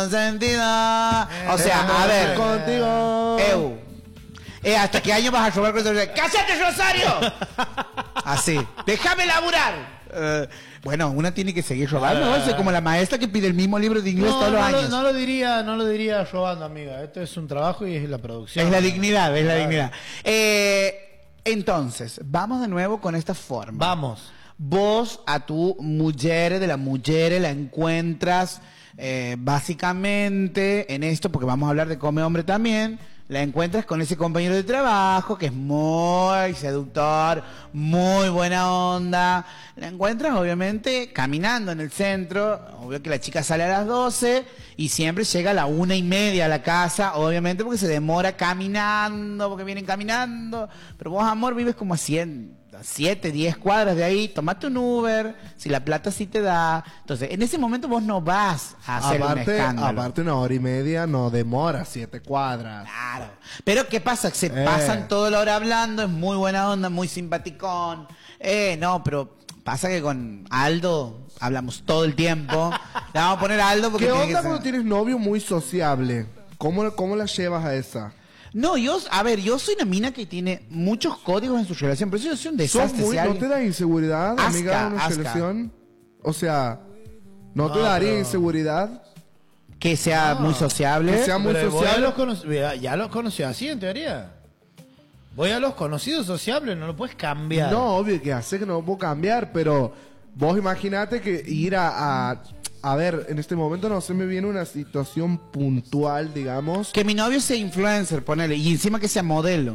Sentido. O sea, a ver. Contigo. ¿Hasta qué año vas a robar con eso? ¡Cállate, Rosario! Así. ¡Déjame laburar! Bueno, una tiene que seguir robando, ¿no? Es como la maestra que pide el mismo libro de inglés todos los años. No lo diría robando, amiga. Esto es un trabajo y es la producción. Es la dignidad, es la dignidad. Entonces, vamos de nuevo con esta forma. Vamos. Vos a tu mujer, de la mujer, la encuentras básicamente en esto, porque vamos a hablar de come hombre también. La encuentras con ese compañero de trabajo que es muy seductor, muy buena onda. La encuentras obviamente caminando en el centro. Obvio que la chica sale a las 12 y siempre llega a la 1:30 a la casa, obviamente porque se demora caminando, porque vienen caminando. Pero vos, amor, vives como a 7, 10 cuadras de ahí, tomate un Uber, si la plata sí te da. Entonces, en ese momento vos no vas a hacer un escándalo. Aparte 1:30 no demora 7 cuadras. Claro. Pero ¿qué pasa? Se pasan toda la hora hablando, es muy buena onda, muy simpaticón. No, pero pasa que con Aldo hablamos todo el tiempo. Le vamos a poner a Aldo porque... ¿Qué onda cuando tienes novio muy sociable? ¿Cómo la llevas a esa? No, yo soy una mina que tiene muchos códigos en su relación, pero yo soy un desastre. ¿No te da inseguridad, amiga, en una relación? O sea, ¿no te daría inseguridad? Que sea muy sociable. Que sea muy sociable. Ya los conocí así, en teoría. Voy a los conocidos sociables, no lo puedes cambiar. No, obvio que hace que no lo puedo cambiar, pero vos imaginate que ir a ver, en este momento no se me viene una situación puntual, digamos. Que mi novio sea influencer, ponele, y encima que sea modelo.